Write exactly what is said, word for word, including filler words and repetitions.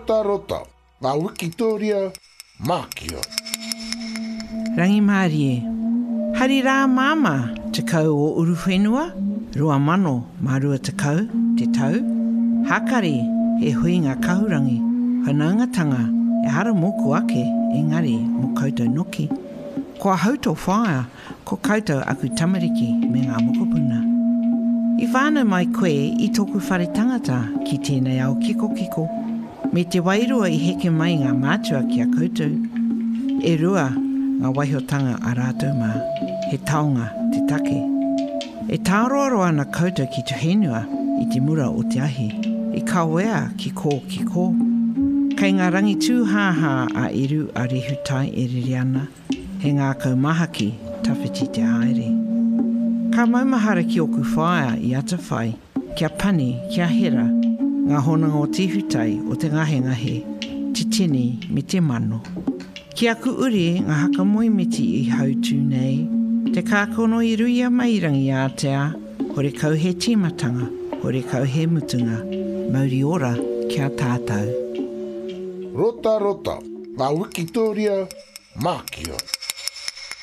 Rota rota, ngā Wikitoria, Mākia. Rangi Mārie, hari rā māma te kau o uruwhenua, rua mano marua te kau, te tau. Hakari he hui ngā kahurangi, whanaungatanga e hara moku ake, engari mo koutou noki. Ko hauto whaia, ko koutou aku tamariki me ngā mokopuna. I whānau mai koe i tōku whare tangata ki tēnei au kiko kiko, me te wairua i heke mai ngā mātua ki a koutou. E rua ngā waihotanga a rātou mā, he taonga te take. E tāroaroa na koutou ki te whenua i te mura o te ahi, i kawea ki kō ki kō. Kei ngā rangi tūhāhā a iru a rehutai e riri ana, he ngā kaumahaki tawhiti te haere. Ka maumahara ki oku whaia i ata whai, kia pani, kia hera, ngā honanga o te hutai o te ngahe ngahe, te tini me te mano. Ki aku uri ngā haka moimiti i hautū nei, te kākono i ruia mairangi a te a, hore kau he tīmatanga, hore kau he mutunga, mauri ora kia tātou. Rota rota, ngā Wikitoria, Mākia.